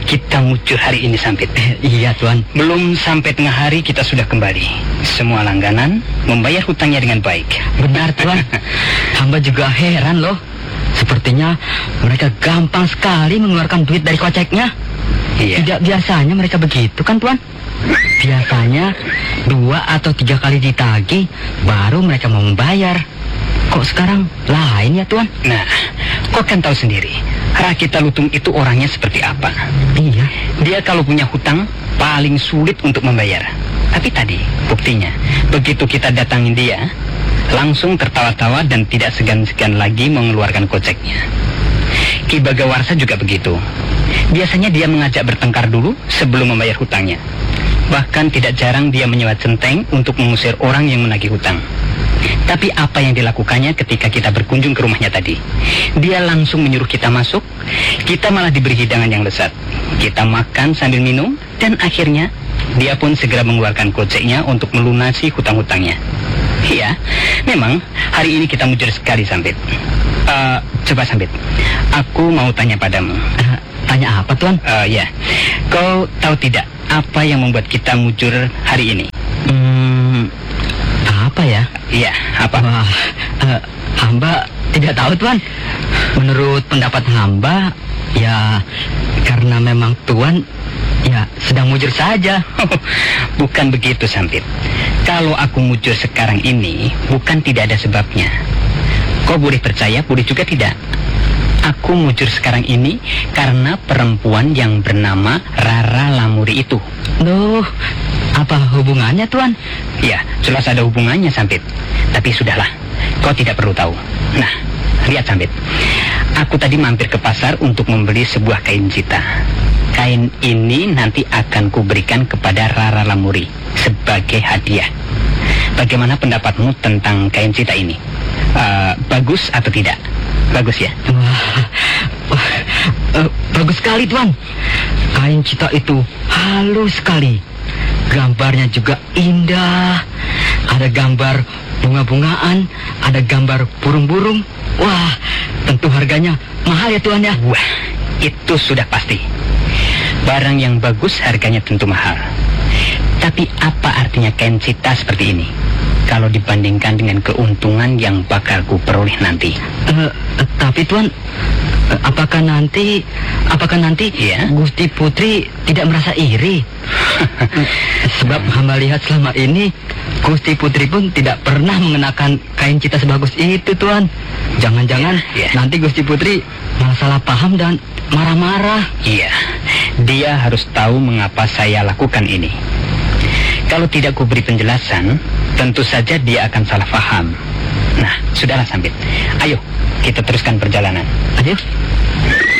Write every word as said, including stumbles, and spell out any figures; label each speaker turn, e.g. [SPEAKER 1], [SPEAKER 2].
[SPEAKER 1] kita muncul hari ini, Sampit.
[SPEAKER 2] Iya, Tuan.
[SPEAKER 1] Belum sampai tengah hari kita sudah kembali. Semua langganan membayar hutangnya dengan baik.
[SPEAKER 2] Benar, Tuan. Hamba juga heran loh. Sepertinya mereka gampang sekali mengeluarkan duit dari koceknya.
[SPEAKER 1] Iya.
[SPEAKER 2] Tidak biasanya mereka begitu kan, Tuan? Biasanya dua atau tiga kali ditagih baru mereka mau membayar. Kok sekarang lain ya, Tuan?
[SPEAKER 1] Nah, kau kan tahu sendiri, Rakita Lutung itu orangnya seperti apa.
[SPEAKER 2] Iya.
[SPEAKER 1] Dia kalau punya hutang paling sulit untuk membayar. Tapi tadi buktinya, begitu kita datangin dia, langsung tertawa-tawa dan tidak segan-segan lagi mengeluarkan koceknya. Ki Bagawarsa juga begitu. Biasanya dia mengajak bertengkar dulu sebelum membayar hutangnya. Bahkan tidak jarang dia menyewa centeng untuk mengusir orang yang menagih hutang. Tapi apa yang dilakukannya ketika kita berkunjung ke rumahnya tadi? Dia langsung menyuruh kita masuk. Kita malah diberi hidangan yang lezat. Kita makan sambil minum. Dan akhirnya dia pun segera mengeluarkan koceknya untuk melunasi hutang-hutangnya. Iya, memang hari ini kita mujur sekali, Sampit. uh, Coba, Sampit, aku mau tanya padamu.
[SPEAKER 2] uh, Tanya apa, Tuan?
[SPEAKER 1] Uh, ya, kau tahu tidak apa yang membuat kita mujur hari ini?
[SPEAKER 2] Hmm, apa ya?
[SPEAKER 1] Iya, apa?
[SPEAKER 2] Wah, uh, hamba tidak tahu, Tuan. Menurut pendapat hamba, ya karena memang Tuan ya sedang mujur saja.
[SPEAKER 1] Bukan begitu, Sampit. Kalau aku mujur sekarang ini, bukan tidak ada sebabnya. Kau boleh percaya, boleh juga tidak. Aku mujur sekarang ini karena perempuan yang bernama Rara Lamuri itu.
[SPEAKER 2] Loh, apa hubungannya, Tuan?
[SPEAKER 1] Ya, jelas ada hubungannya, Sampit. Tapi sudahlah, kau tidak perlu tahu. Nah, lihat, Sampit. Aku tadi mampir ke pasar untuk membeli sebuah kain cita. Kain ini nanti akan kuberikan kepada Rara Lamuri sebagai hadiah. Bagaimana pendapatmu tentang kain cita ini? Uh, bagus atau tidak? Bagus ya?
[SPEAKER 2] Wah, wah, uh, bagus sekali, Tuan. Kain cita itu halus sekali. Gambarnya juga indah. Ada gambar bunga-bungaan, ada gambar burung-burung. Wah, tentu harganya mahal ya, Tuan ya?
[SPEAKER 1] Wah, itu sudah pasti. Barang yang bagus harganya tentu mahal. Tapi apa artinya kain cita seperti ini kalau dibandingkan dengan keuntungan yang bakal ku peroleh nanti?
[SPEAKER 2] Uh, uh, tapi, Tuan, uh, apakah nanti, apakah nanti
[SPEAKER 1] ya?
[SPEAKER 2] Gusti Putri tidak merasa iri? uh, sebab hamba lihat selama ini Gusti Putri pun tidak pernah mengenakan kain cita sebagus itu, Tuan. Jangan-jangan
[SPEAKER 1] ya, ya.
[SPEAKER 2] nanti Gusti Putri malah salah paham dan marah-marah.
[SPEAKER 1] Iya, dia harus tahu mengapa saya lakukan ini. Kalau tidak kuberi penjelasan, tentu saja dia akan salah paham. Nah, sudahlah, Sampit. Ayo, kita teruskan perjalanan.
[SPEAKER 2] Ayo.